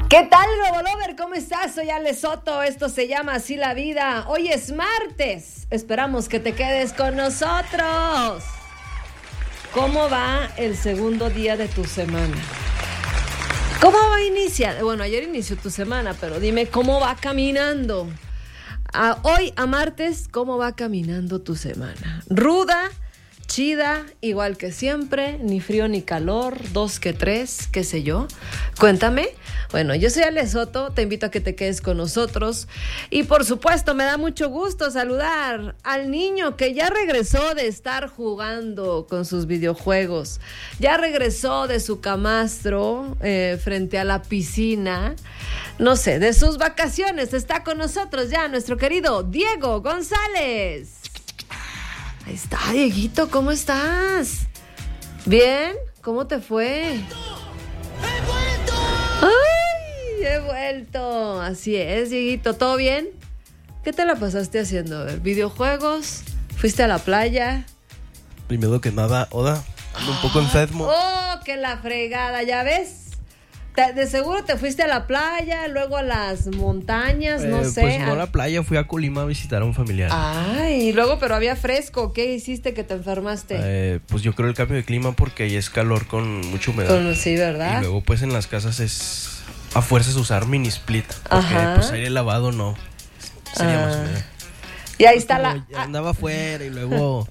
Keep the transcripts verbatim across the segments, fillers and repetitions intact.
¿Qué tal, Robolover? ¿Cómo estás? Soy Ale Soto, esto se llama Así la Vida. Hoy es martes, esperamos que te quedes con nosotros. ¿Cómo va el segundo día de tu semana? ¿Cómo va inicia? Bueno, ayer inició tu semana, pero dime cómo va caminando. A hoy, a martes, ¿cómo va caminando tu semana? ¿Ruda? Chida, igual que siempre, ni frío ni calor, dos que tres, qué sé yo. Cuéntame. Bueno, yo soy Ale Soto, te invito a que te quedes con nosotros. Y por supuesto, me da mucho gusto saludar al niño que ya regresó de estar jugando con sus videojuegos. Ya regresó de su camastro eh, frente a la piscina. No sé, de sus vacaciones. Está con nosotros ya nuestro querido Diego González. Ahí está, Dieguito, ¿cómo estás? ¿Bien? ¿Cómo te fue? ¡He vuelto! ¡Ay, he vuelto! Así es, Dieguito, ¿todo bien? ¿Qué te la pasaste haciendo? A ver, ¿videojuegos? ¿Fuiste a la playa? Primero que nada, Oda, ando un poco enfermo. ¡Oh, que la fregada! ¿Ya ves? De seguro te fuiste a la playa, luego a las montañas, eh, no sé. Pues no a la playa, fui a Colima a visitar a un familiar. Ay, y luego, pero había fresco. ¿Qué hiciste que te enfermaste? Eh, pues yo creo el cambio de clima porque ahí es calor con mucha humedad. Con, sí, ¿verdad? Y luego pues en las casas es a fuerzas usar mini split. Porque Ajá. pues aire lavado no. Sería ah. más humedad. Y ahí está la... Andaba afuera y luego...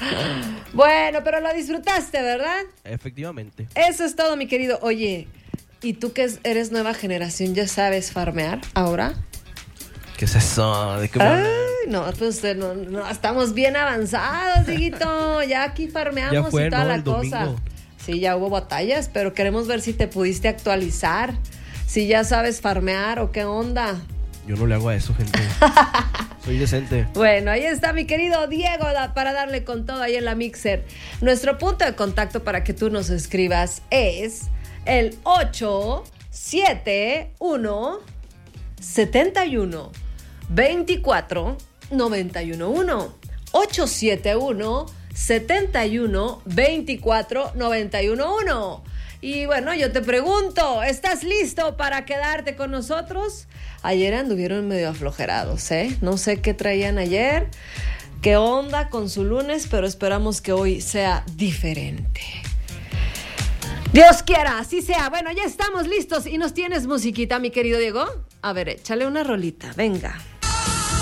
Bueno, pero lo disfrutaste, ¿verdad? Efectivamente. Eso es todo, mi querido. Oye... ¿Y tú que eres nueva generación, ya sabes farmear ahora? ¿Qué es eso? ¿De qué Ay, no, pues no, no, estamos bien avanzados, Dieguito. Ya aquí farmeamos ya fue, y toda ¿no? la el cosa. Domingo. Sí, ya hubo batallas, pero queremos ver si te pudiste actualizar. Si ya sabes farmear o qué onda. Yo no le hago a eso, gente. Soy decente. Bueno, ahí está mi querido Diego para darle con todo ahí en la mixer. Nuestro punto de contacto para que tú nos escribas es... el ocho siete uno siete uno dos cuatro nueve uno uno ocho siete uno siete uno dos cuatro nueve uno uno. Y bueno, yo te pregunto, ¿estás listo para quedarte con nosotros? Ayer anduvieron medio aflojerados, ¿eh? No sé qué traían ayer, qué onda con su lunes, pero esperamos que hoy sea diferente. Dios quiera, así sea. Bueno, ya estamos listos y nos tienes musiquita, mi querido Diego. A ver, échale una rolita, venga.